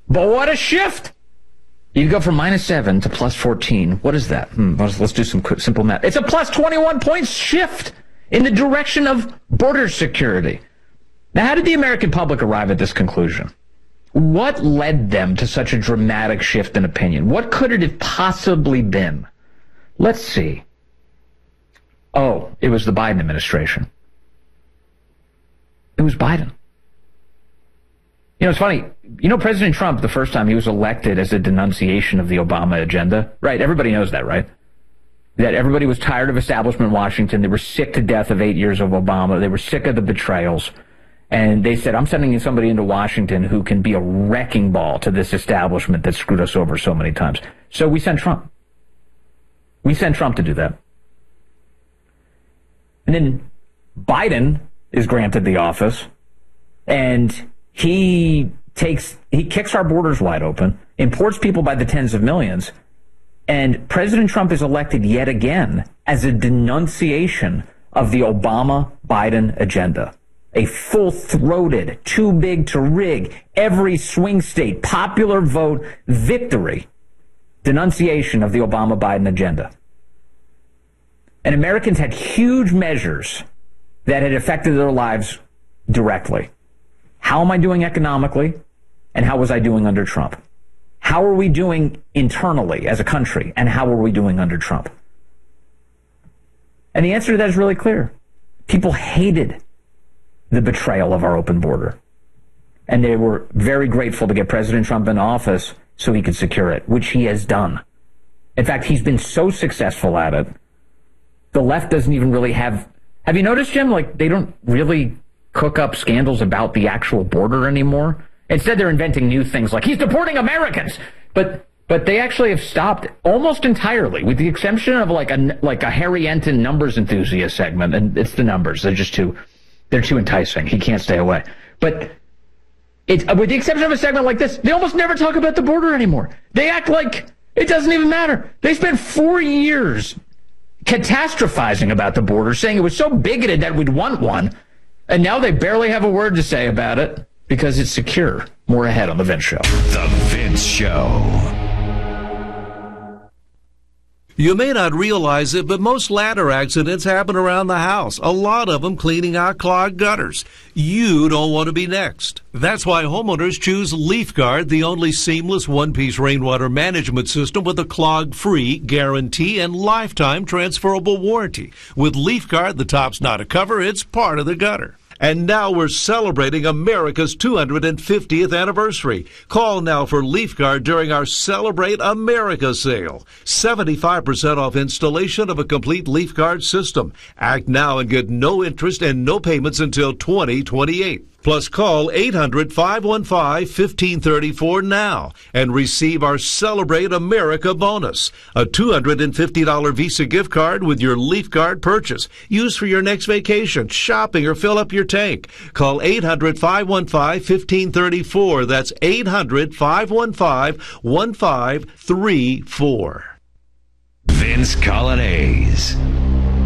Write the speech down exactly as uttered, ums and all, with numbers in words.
But what a shift! You go from minus seven to plus fourteen. What is that? Hmm, let's, let's do some quick, simple math. It's a plus twenty-one points shift in the direction of border security. Now, how did the American public arrive at this conclusion? What led them to such a dramatic shift in opinion? What could it have possibly been? Let's see. Oh, it was the Biden administration. It was Biden. You know, it's funny. You know, President Trump, the first time he was elected as a denunciation of the Obama agenda, right? Everybody knows that, right? That everybody was tired of establishment Washington. They were sick to death of eight years of Obama. They were sick of the betrayals. And they said, I'm sending in somebody into Washington who can be a wrecking ball to this establishment that screwed us over so many times. So we sent Trump. We sent Trump to do that. And then Biden is granted the office, and he takes, he kicks our borders wide open, imports people by the tens of millions, and President Trump is elected yet again as a denunciation of the Obama-Biden agenda. A full-throated, too big to rig, every swing state, popular vote victory, denunciation of the Obama-Biden agenda. And Americans had huge measures that had affected their lives directly. How am I doing economically? And how was I doing under Trump? How are we doing internally as a country? And how are we doing under Trump? And the answer to that is really clear. People hated the betrayal of our open border. And they were very grateful to get President Trump in office so he could secure it, which he has done. In fact, he's been so successful at it, the left doesn't even really have... Have you noticed, Jim, like, they don't really cook up scandals about the actual border anymore? Instead, they're inventing new things like, he's deporting Americans! But but they actually have stopped almost entirely, with the exception of like a, like a Harry Enton numbers enthusiast segment, and it's the numbers. They're just too... They're too enticing. He can't stay away. But it's, with the exception of a segment like this, they almost never talk about the border anymore. They act like it doesn't even matter. They spent four years catastrophizing about the border, saying it was so bigoted that we'd want one, and now they barely have a word to say about it because it's secure. More ahead on The Vince Show. The Vince Show. You may not realize it, but most ladder accidents happen around the house, a lot of them cleaning out clogged gutters. You don't want to be next. That's why homeowners choose LeafGuard, the only seamless one-piece rainwater management system with a clog-free guarantee and lifetime transferable warranty. With LeafGuard, the top's not a cover, it's part of the gutter. And now we're celebrating America's two hundred fiftieth anniversary. Call now for LeafGuard during our Celebrate America sale. seventy-five percent off installation of a complete LeafGuard system. Act now and get no interest and no payments until twenty twenty-eight. Plus, call eight hundred, five one five, one five three four now and receive our Celebrate America bonus, a two hundred fifty dollars Visa gift card with your LeafGuard purchase. Use for your next vacation, shopping, or fill up your tank. Call eight hundred, five one five, one five three four. That's eight hundred, five one five, one five three four. Vince Coglianese.